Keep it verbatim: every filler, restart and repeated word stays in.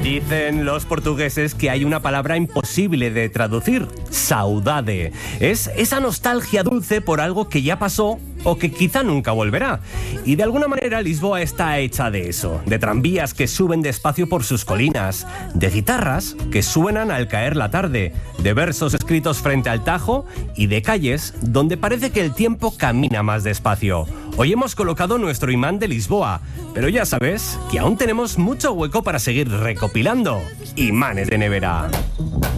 Dicen los portugueses que hay una palabra imposible de traducir: saudade. Es esa nostalgia dulce por algo que ya pasó o que quizá nunca volverá. Y de alguna manera Lisboa está hecha de eso, de tranvías que suben despacio por sus colinas, de guitarras que suenan al caer la tarde, de versos escritos frente al Tajo y de calles donde parece que el tiempo camina más despacio. Hoy hemos colocado nuestro imán de Lisboa, pero ya sabes que aún tenemos mucho hueco para seguir recopilando imanes de nevera.